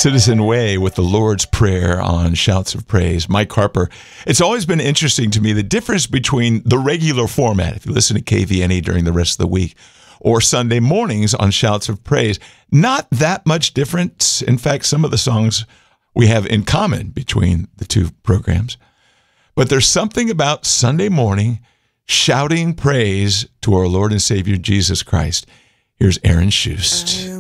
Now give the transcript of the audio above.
Citizen Way with the Lord's Prayer on Shouts of Praise. Mike Harper. It's always been interesting to me the difference between the regular format, if you listen to KVNE during the rest of the week, or Sunday mornings on Shouts of Praise. Not that much difference. In fact, some of the songs we have in common between the two programs. But there's something about Sunday morning shouting praise to our Lord and Savior Jesus Christ. Here's Aaron Schust.